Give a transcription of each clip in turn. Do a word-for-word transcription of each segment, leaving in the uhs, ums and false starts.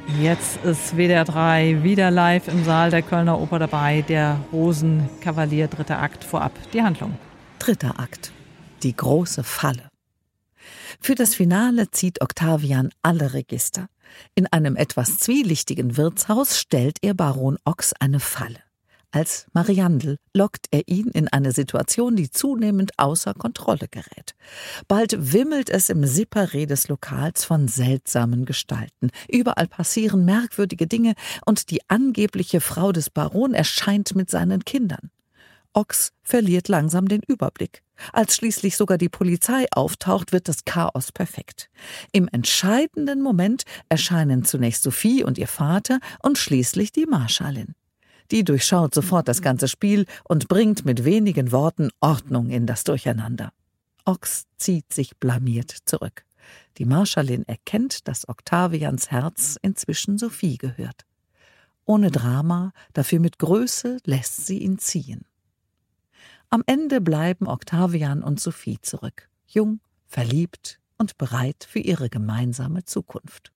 Jetzt ist W D R drei wieder live im Saal der Kölner Oper dabei. Der Rosenkavalier, dritter Akt. Vorab die Handlung. Dritter Akt. Die große Falle. Für das Finale zieht Octavian alle Register. In einem etwas zwielichtigen Wirtshaus stellt er Baron Ochs eine Falle. Als Mariandel lockt er ihn in eine Situation, die zunehmend außer Kontrolle gerät. Bald wimmelt es im Separé des Lokals von seltsamen Gestalten. Überall passieren merkwürdige Dinge und die angebliche Frau des Baron erscheint mit seinen Kindern. Ochs verliert langsam den Überblick. Als schließlich sogar die Polizei auftaucht, wird das Chaos perfekt. Im entscheidenden Moment erscheinen zunächst Sophie und ihr Vater und schließlich die Marschallin. Die durchschaut sofort das ganze Spiel und bringt mit wenigen Worten Ordnung in das Durcheinander. Ochs zieht sich blamiert zurück. Die Marschallin erkennt, dass Octavians Herz inzwischen Sophie gehört. Ohne Drama, dafür mit Größe, lässt sie ihn ziehen. Am Ende bleiben Octavian und Sophie zurück, jung, verliebt und bereit für ihre gemeinsame Zukunft.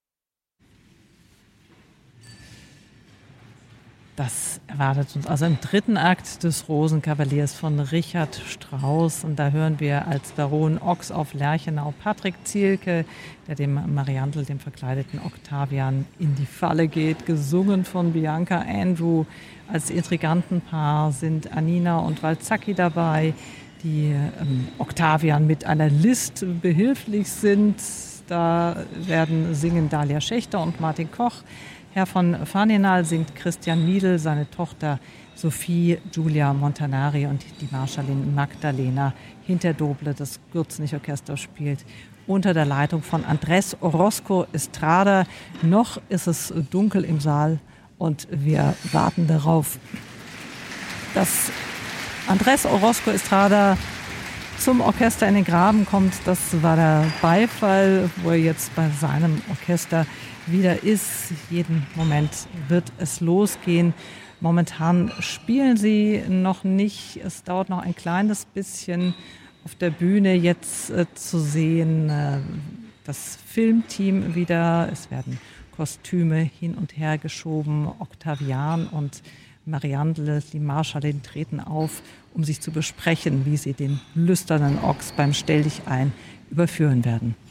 Das erwartet uns also im dritten Akt des Rosenkavaliers von Richard Strauss. Und da hören wir als Baron Ochs auf Lerchenau Patrick Zielke, der dem Mariandel, dem verkleideten Octavian, in die Falle geht. Gesungen von Bianca Andrew. Als Intrigantenpaar sind Anina und Walzacki dabei, die ähm, Octavian mit einer List behilflich sind. Da werden singen Dalia Schächter und Martin Koch. Herr von Faninal singt Christian Miedl, seine Tochter Sophie, Giulia Montanari und die Marschallin Magdalena Hinterdoble. Das Gürzenich-Orchester spielt unter der Leitung von Andrés Orozco Estrada. Noch ist es dunkel im Saal und wir warten darauf, dass Andrés Orozco Estrada zum Orchester in den Graben kommt. Das war der Beifall, wo er jetzt bei seinem Orchester wieder ist. Jeden Moment wird es losgehen. Momentan spielen sie noch nicht. Es dauert noch ein kleines bisschen auf der Bühne jetzt äh, zu sehen. Äh, das Filmteam wieder. Es werden Kostüme hin und her geschoben. Octavian und Mariandel, die Marschallin, treten auf, um sich zu besprechen, wie sie den lüsternen Ochs beim Stelldichein überführen werden.